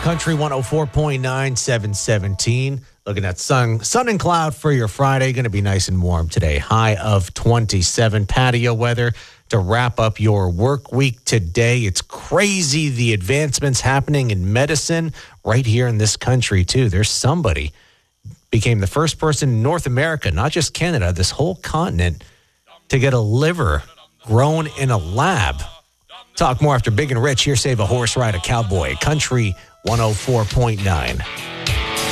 Country 104.9, 717. Looking at sun and cloud for your Friday. Going to be nice and warm today. High of 27. Patio weather to wrap up your work week today. It's crazy the advancements happening in medicine right here in this country, too. There's somebody became the first person in North America, not just Canada, this whole continent, to get a liver grown in a lab. Talk more after Big and Rich. Here, Save a Horse, Ride a Cowboy. Country 104.9.